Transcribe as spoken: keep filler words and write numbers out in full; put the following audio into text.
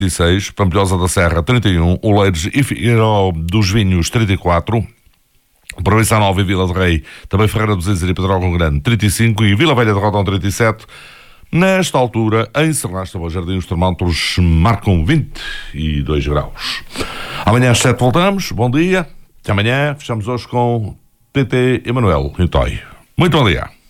e seis, Pampilhosa da Serra trinta e um, Oleiros e Figueiró dos Vinhos trinta e quatro, Provença Nova e Vila de Rei, também Ferreira dos Enzir e Pedrógão Grande trinta e cinco e Vila Velha de Rodão trinta e sete. Nesta altura, em Serrasta, Jardim, os termómetros marcam vinte e dois graus. Amanhã às sete voltamos, bom dia, até amanhã, fechamos hoje com T T Emanuel Rintói. Muito bom dia.